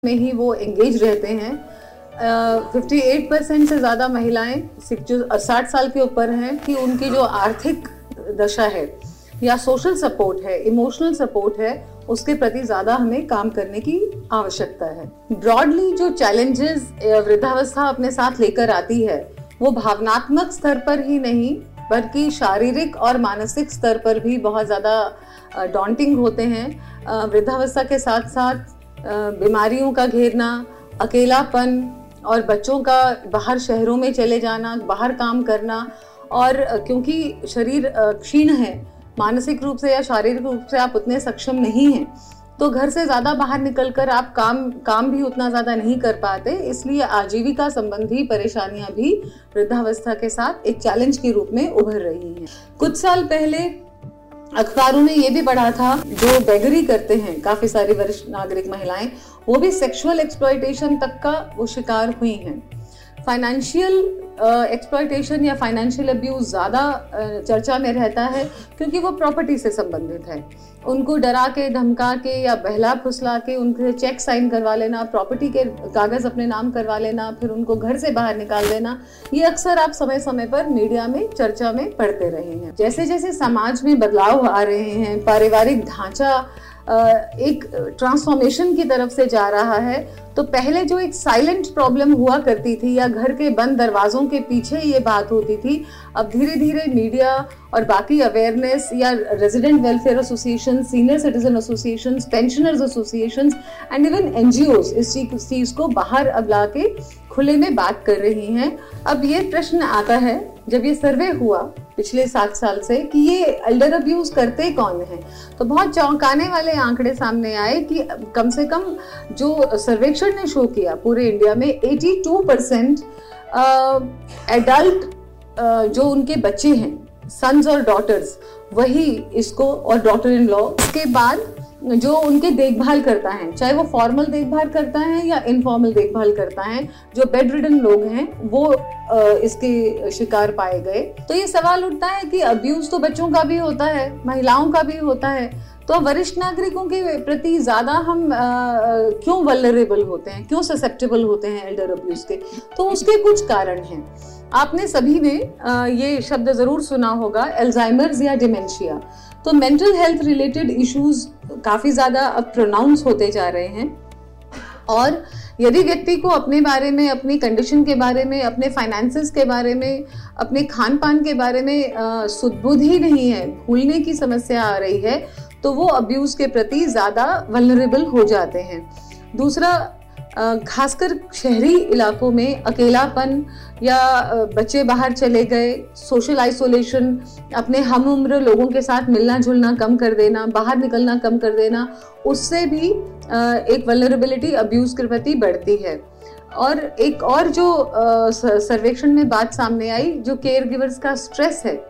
में ही वो एंगेज रहते हैं। 58% से ज़्यादा महिलाएं जो 60 साल के ऊपर हैं कि उनकी जो आर्थिक दशा है या सोशल सपोर्ट है, इमोशनल सपोर्ट है, उसके प्रति ज़्यादा हमें काम करने की आवश्यकता है। ब्रॉडली जो चैलेंजेस वृद्धावस्था अपने साथ लेकर आती है वो भावनात्मक स्तर पर ही नहीं बल्कि शारीरिक और मानसिक स्तर पर भी बहुत ज़्यादा डॉन्टिंग होते हैं। वृद्धावस्था के साथ साथ बीमारियों का घेरना, अकेलापन और बच्चों का बाहर शहरों में चले जाना, बाहर काम करना, और क्योंकि शरीर क्षीण है, मानसिक रूप से या शारीरिक रूप से आप उतने सक्षम नहीं हैं, तो घर से ज़्यादा बाहर निकलकर आप काम भी उतना ज़्यादा नहीं कर पाते। इसलिए आजीविका संबंधी परेशानियां भी वृद्धावस्था के साथ एक चैलेंज के रूप में उभर रही हैं। कुछ साल पहले अखबारों में ये भी पढ़ा था, जो बेगरी करते हैं काफ़ी सारी वरिष्ठ नागरिक महिलाएं, वो भी सेक्सुअल एक्सप्लॉयटेशन तक का वो शिकार हुई हैं। फाइनेंशियल एक्सप्लॉयटेशन या फाइनेंशियल अब्यूज ज़्यादा चर्चा में रहता है क्योंकि वो प्रॉपर्टी से संबंधित है। उनको डरा के, धमका के या बहला फुसला के उनके चेक साइन करवा लेना, प्रॉपर्टी के कागज़ अपने नाम करवा लेना, फिर उनको घर से बाहर निकाल देना, ये अक्सर आप समय समय पर मीडिया में चर्चा में पढ़ते रहे हैं। जैसे जैसे समाज में बदलाव आ रहे हैं, पारिवारिक ढांचा एक ट्रांसफॉर्मेशन की तरफ से जा रहा है, तो पहले जो एक साइलेंट प्रॉब्लम हुआ करती थी या घर के बंद दरवाजों के पीछे ये बात होती थी, अब धीरे धीरे मीडिया और बाकी अवेयरनेस या resident welfare association, senior citizen association, pensioners association and even NGOs इस चीज को बाहर अब ला के खुले में बात कर रही हैं। अब ये प्रश्न आता है, जब ये सर्वे हुआ पिछले 7 साल से कि ये एल्डर अब्यूज करते कौन हैं, तो बहुत चौंकाने वाले आंकड़े सामने आए कि कम से कम जो सर्वेक्षण ने शो किया पूरे इंडिया में 82% एडल्ट जो उनके बच्चे हैं, सन्स और डॉटर्स, वही इसको, और डॉटर इन लॉ, उसके बाद जो उनके देखभाल करता है, चाहे वो फॉर्मल देखभाल करता है या इनफॉर्मल देखभाल करता है, जो बेड रिडन लोग हैं, वो इसके शिकार पाए गए। तो ये सवाल उठता है कि अब्यूज तो बच्चों का भी होता है, महिलाओं का भी होता है, तो वरिष्ठ नागरिकों के प्रति ज्यादा हम क्यों वल्नरेबल होते हैं, क्यों ससेप्टेबल होते हैं एल्डर अब्यूज के? तो उसके कुछ कारण हैं। आपने सभी ने ये शब्द जरूर सुना होगा, अल्जाइमर्स या डिमेंशिया। तो मेंटल हेल्थ रिलेटेड इश्यूज काफी ज्यादा अब प्रोनाउंस होते जा रहे हैं, और यदि व्यक्ति को अपने बारे में, अपनी कंडीशन के बारे में, अपने फाइनेंसेस के बारे में, अपने खान पान के बारे में सुध-बुध ही नहीं है, भूलने की समस्या आ रही है, तो वो अब्यूज के प्रति ज्यादा वल्नरेबल हो जाते हैं। दूसरा, खासकर शहरी इलाकों में अकेलापन या बच्चे बाहर चले गए, सोशल आइसोलेशन, अपने हम उम्र लोगों के साथ मिलना जुलना कम कर देना, बाहर निकलना कम कर देना, उससे भी एक वल्नरेबिलिटी अब्यूज के प्रति बढ़ती है। और एक और जो सर्वेक्षण में बात सामने आई, जो केयर गिवर्स का स्ट्रेस है,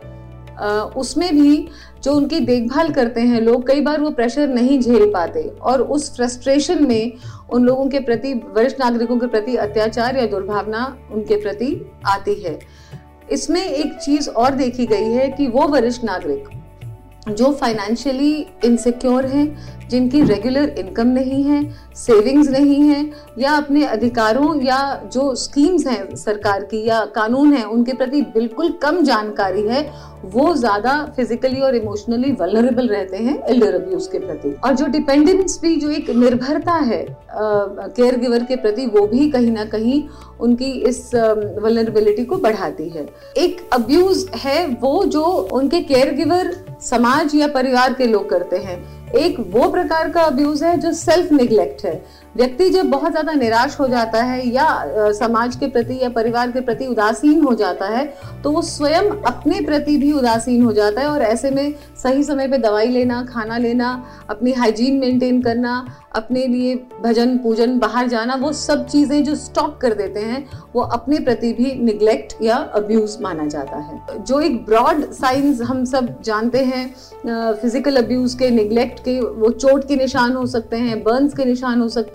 उसमें भी जो उनकी देखभाल करते हैं लोग, कई बार वो प्रेशर नहीं झेल पाते और उस फ्रस्ट्रेशन में उन लोगों के प्रति, वरिष्ठ नागरिकों के प्रति अत्याचार या दुर्भावना उनके प्रति आती है। इसमें एक चीज और देखी गई है कि वो वरिष्ठ नागरिक जो फाइनेंशियली इनसिक्योर हैं, जिनकी रेगुलर इनकम नहीं है, सेविंग्स नहीं है, या अपने अधिकारों या जो स्कीम्स हैं सरकार की या कानून है उनके प्रति बिल्कुल कम जानकारी है, वो ज्यादा फिजिकली और इमोशनली वल्नरेबल रहते हैं एल्डर अब्यूज के प्रति। और जो डिपेंडेंस भी, जो एक निर्भरता है केयर गिवर के प्रति, वो भी कहीं ना कहीं उनकी इस वल्नरेबिलिटी को बढ़ाती है। एक अब्यूज है वो जो उनके केयर गिवर, समाज या परिवार के लोग करते हैं। एक वो प्रकार का अब्यूज है जो सेल्फ निग्लेक्ट है। व्यक्ति जब बहुत ज्यादा निराश हो जाता है या समाज के प्रति या परिवार के प्रति उदासीन हो जाता है, तो वो स्वयं अपने प्रति भी उदासीन हो जाता है, और ऐसे में सही समय पे दवाई लेना, खाना लेना, अपनी हाइजीन मेंटेन करना, अपने लिए भजन पूजन, बाहर जाना, वो सब चीजें जो स्टॉप कर देते हैं, वो अपने प्रति भी निग्लेक्ट या अब्यूज माना जाता है। जो एक ब्रॉड साइंस हम सब जानते हैं फिजिकल अब्यूज के, निग्लेक्ट के, वो चोट के निशान हो सकते हैं, बर्न्स के निशान हो सकते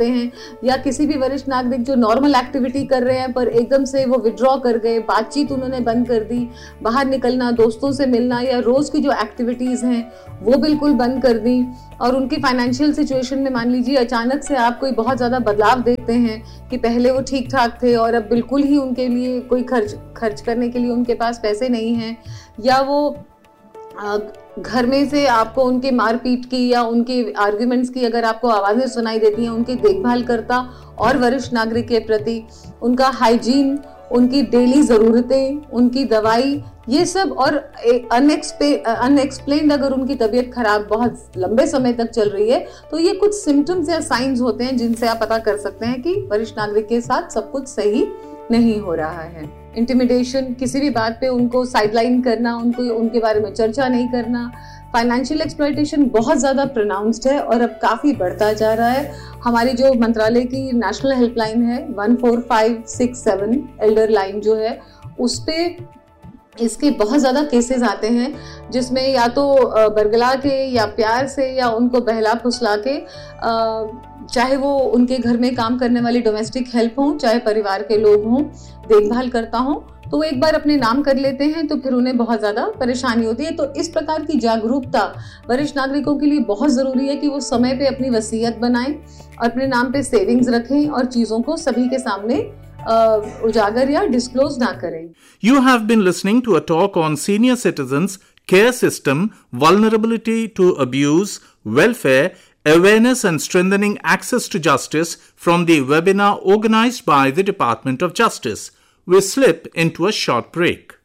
जाते हैं, या किसी भी वरिष्ठ नागरिक जो नॉर्मल एक्टिविटी कर रहे हैं पर एकदम से वो विड्रॉ कर गए, बातचीत उन्होंने बंद कर दी, बाहर निकलना, दोस्तों से मिलना या रोज की जो एक्टिविटीज हैं वो बिल्कुल बंद कर दी, और उनकी फाइनेंशियल सिचुएशन में मान लीजिए अचानक से आप कोई बहुत ज्यादा बदलाव देखते हैं कि पहले वो ठीक ठाक थे और अब बिल्कुल ही उनके लिए कोई खर्च करने के लिए उनके पास पैसे नहीं हैं, या वो घर में से आपको उनके मारपीट की या उनके आर्ग्यूमेंट्स की अगर आपको आवाजें सुनाई देती हैं, उनकी देखभाल करता और वरिष्ठ नागरिक के प्रति उनका हाइजीन, उनकी डेली ज़रूरतें, उनकी दवाई, ये सब, और अनएक्सप्लेन्ड अगर उनकी तबीयत खराब बहुत लंबे समय तक चल रही है, तो ये कुछ सिम्टम्स या साइंस होते हैं जिनसे आप पता कर सकते हैं कि वरिष्ठ नागरिक के साथ सब कुछ सही नहीं हो रहा है। इंटिमिडेशन, किसी भी बात पे उनको साइडलाइन करना, उनके बारे में चर्चा नहीं करना। फाइनेंशियल एक्सप्लॉयटेशन बहुत ज़्यादा प्रोनाउंस्ड है और अब काफ़ी बढ़ता जा रहा है। हमारी जो मंत्रालय की नेशनल हेल्पलाइन है 14567 एल्डर लाइन जो है, उस पे इसके बहुत ज़्यादा केसेस आते हैं जिसमें या तो बरगला के या प्यार से या उनको बहला फुसला के, चाहे वो उनके घर में काम करने वाली डोमेस्टिक हेल्प हों, चाहे परिवार के लोग हों, देखभाल करता हों, तो वो एक बार अपने नाम कर लेते हैं तो फिर उन्हें बहुत ज़्यादा परेशानी होती है। तो इस प्रकार की जागरूकता वरिष्ठ नागरिकों के लिए बहुत ज़रूरी है कि वो समय पे अपनी वसीयत बनाएं, अपने नाम पे सेविंग्स रखें और चीज़ों को सभी के सामने उजागर या डिस्क्लोज ना करें। You have been listening to a talk on senior citizens care system, vulnerability to abuse, welfare, awareness and strengthening access to justice from the webinar organized by the Department of Justice. We slip into a short break.